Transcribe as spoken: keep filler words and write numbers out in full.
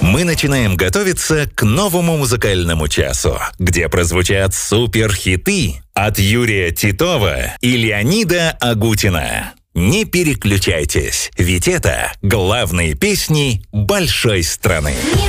Мы начинаем готовиться к новому музыкальному часу, где прозвучат суперхиты от Юрия Титова и Леонида Агутина. Не переключайтесь, ведь это главные песни большой страны.